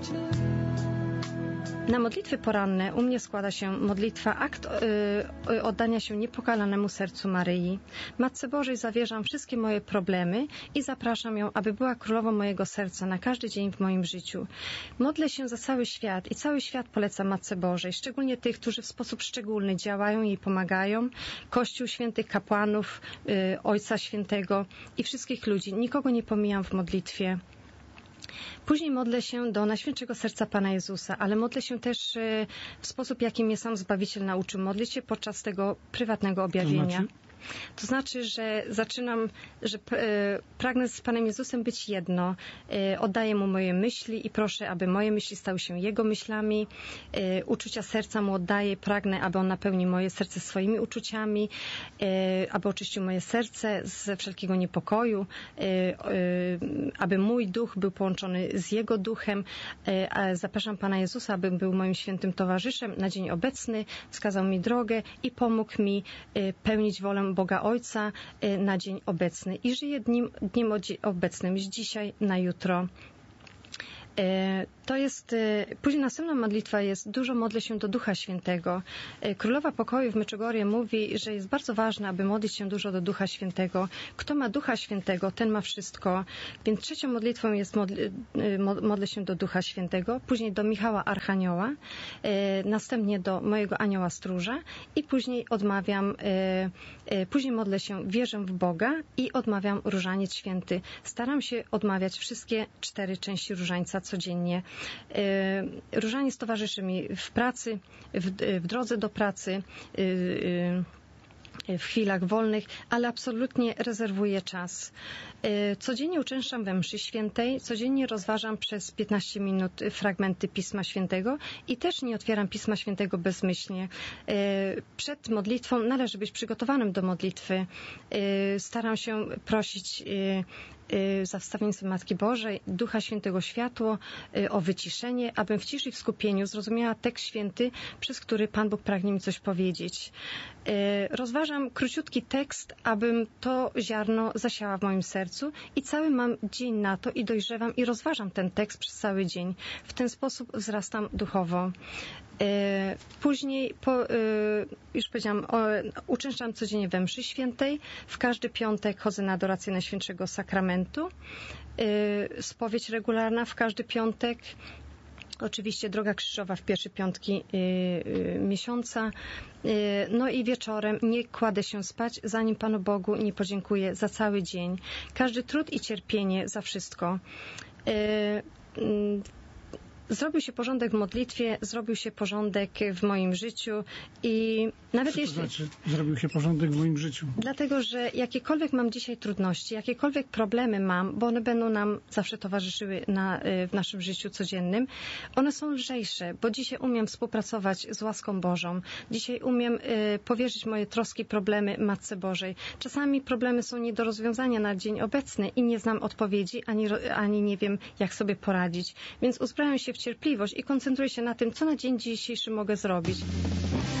Na modlitwy poranne u mnie składa się modlitwa, akt oddania się niepokalanemu sercu Maryi. Matce Bożej zawierzam wszystkie moje problemy i zapraszam ją, aby była królową mojego serca na każdy dzień w moim życiu. Modlę się za cały świat i cały świat polecam Matce Bożej, szczególnie tych, którzy w sposób szczególny działają i pomagają. Kościół świętych kapłanów, Ojca Świętego i wszystkich ludzi. Nikogo nie pomijam w modlitwie. Później modlę się do Najświętszego Serca Pana Jezusa, ale modlę się też w sposób, jaki mnie sam Zbawiciel nauczył modlić się podczas tego prywatnego objawienia. To znaczy, że pragnę z Panem Jezusem być jedno. Oddaję Mu moje myśli i proszę, aby moje myśli stały się Jego myślami. Uczucia serca Mu oddaję. Pragnę, aby On napełnił moje serce swoimi uczuciami, aby oczyścił moje serce ze wszelkiego niepokoju, aby mój duch był połączony z Jego duchem. Zapraszam Pana Jezusa, aby był moim świętym towarzyszem na dzień obecny, wskazał mi drogę i pomógł mi pełnić wolę Boga Ojca na dzień obecny i żyję dniem obecnym z dzisiaj na jutro. To jest, później następna modlitwa jest, dużo modlę się do Ducha Świętego. Królowa Pokoju w Medjugorje mówi, że jest bardzo ważne, aby modlić się dużo do Ducha Świętego. Kto ma Ducha Świętego, ten ma wszystko. Więc trzecią modlitwą jest modlę się do Ducha Świętego, później do Michała Archanioła, następnie do mojego Anioła Stróża i później później modlę się, wierzę w Boga i odmawiam Różaniec Święty. Staram się odmawiać wszystkie 4 części różańca codziennie. Różaniec towarzyszy mi w pracy, w drodze do pracy, w chwilach wolnych, ale absolutnie rezerwuję czas. Codziennie uczęszczam we mszy świętej, codziennie rozważam przez 15 minut fragmenty Pisma Świętego i też nie otwieram Pisma Świętego bezmyślnie. Przed modlitwą należy być przygotowanym do modlitwy. Staram się prosić za wstawiennictwem Matki Bożej, Ducha Świętego światło, o wyciszenie, abym w ciszy i w skupieniu zrozumiała tekst święty, przez który Pan Bóg pragnie mi coś powiedzieć. Rozważam króciutki tekst, abym to ziarno zasiała w moim sercu i cały mam dzień na to i dojrzewam i rozważam ten tekst przez cały dzień. W ten sposób wzrastam duchowo. Później, już powiedziałam, uczęszczam codziennie we mszy świętej. W każdy piątek chodzę na adorację Najświętszego Sakramentu. Spowiedź regularna w każdy piątek. Oczywiście droga krzyżowa w pierwsze piątki miesiąca. No i wieczorem nie kładę się spać, zanim Panu Bogu nie podziękuję za cały dzień. Każdy trud i cierpienie za wszystko. Zrobił się porządek w modlitwie, zrobił się porządek w moim życiu i nawet Co to znaczy, zrobił się porządek w moim życiu? Dlatego, że jakiekolwiek mam dzisiaj trudności, jakiekolwiek problemy mam, bo one będą nam zawsze towarzyszyły w naszym życiu codziennym, one są lżejsze, bo dzisiaj umiem współpracować z łaską Bożą. Dzisiaj umiem powierzyć moje troski, problemy Matce Bożej. Czasami problemy są nie do rozwiązania na dzień obecny i nie znam odpowiedzi, ani nie wiem, jak sobie poradzić. Więc uzbrajam się w cierpliwość i koncentruję się na tym, co na dzień dzisiejszy mogę zrobić.